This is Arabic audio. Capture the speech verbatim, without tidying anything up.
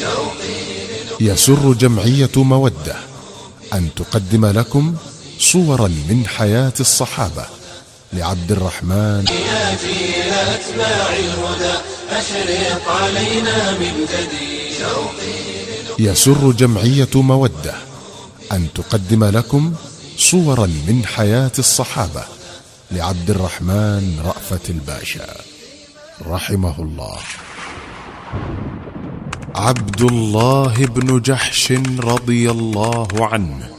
يسر جمعية مودة أن تقدم لكم صورا من حياة الصحابة لعبد الرحمن. يا جيل أتباع الهدى أشرق علينا من جديد. يسر جمعية مودة أن تقدم لكم صورا من حياة الصحابة لعبد الرحمن رأفت الباشا رحمه الله. عبد الله بن جحش رضي الله عنه